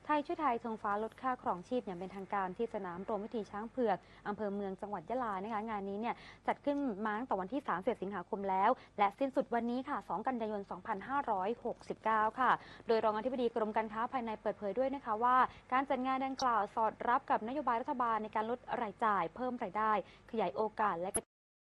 ทยช่วยไทยธงฟ้าลดค่าครองชีพอย่างเป็นทางการที่สนามโรงพิธีช้างเผือกอำเภอเมืองจังหวัดยะลานะคะงานนี้เนี่ยจัดขึ้นมาตั้งแต่วันที่30 สิงหาคมแล้วและสิ้นสุดวันนี้ค่ะ2 กันยายน 2569 ค่ะโดยรองอธิบดีกรมการค้าภายในเปิดเผยด้วยนะคะว่าการจัดงานดังกล่าวสอดรับกับนโยบายรัฐบาลในการลดรายจ่ายเพิ่มรายได้ขยายโอกาสและ